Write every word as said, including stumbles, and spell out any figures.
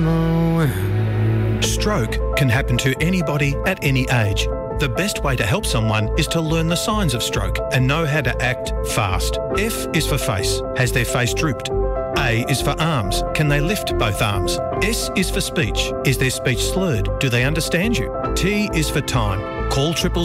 Stroke can happen to anybody at any age. The best way to help someone is to learn the signs of stroke and know how to act fast. F is for face. Has their face drooped? A is for arms. Can they lift both arms? S is for speech. Is their speech slurred? Do they understand you? T is for time. Call triple